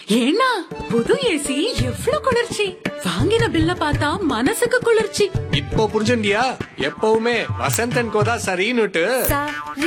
ஏன்னா புது ஏசி எவ்ளோ குளிர்ச்சி! வாங்கின பில்ல பார்த்தா மனசுக்கு குளிர்ச்சி. இப்போ புரிஞ்சுண்டியா? எப்பவுமே வசந்த் அண்ட் கோதா சரின்னுட்டு.